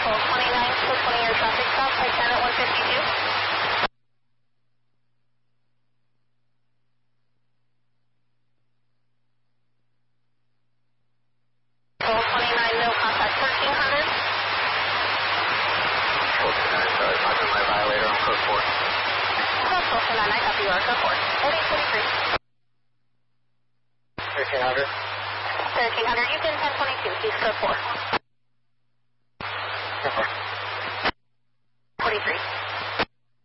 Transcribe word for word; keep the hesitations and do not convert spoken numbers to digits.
twelve twenty-nine, twelve twenty air traffic stop, I stand at one fifty-two. twelve twenty-nine, no contact, thirteen hundred. twelve twenty-nine, sorry, talking to my violator on code four. twelve twenty-nine, I copy you on code four. eight forty-three. thirteen hundred. thirteen hundred, you can ten twenty-two, he's code four. forty-three.